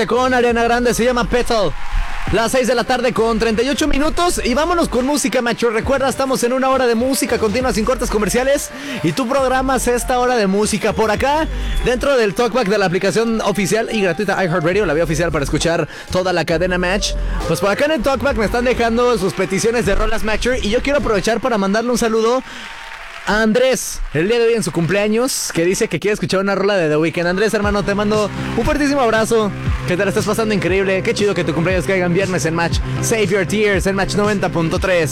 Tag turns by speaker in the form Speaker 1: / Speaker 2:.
Speaker 1: Fuerte con Ariana Grande, se llama Petal. Las 6 de la tarde con 38 minutos y vámonos con música, macho. Recuerda, estamos en una hora de música continua sin cortes comerciales y tú programas esta hora de música por acá dentro del Talkback de la aplicación oficial y gratuita iHeartRadio, la vía oficial para escuchar toda la cadena Match. Pues por acá en el Talkback me están dejando sus peticiones de rolas, Matcher, y yo quiero aprovechar para mandarle un saludo a Andrés, el día de hoy en su cumpleaños, que dice que quiere escuchar una rola de The Weeknd. Andrés, hermano, te mando un fuertísimo abrazo, que te la estés pasando increíble. Qué chido que tu cumpleaños caiga en viernes en Match. Save Your Tears en Match 90.3.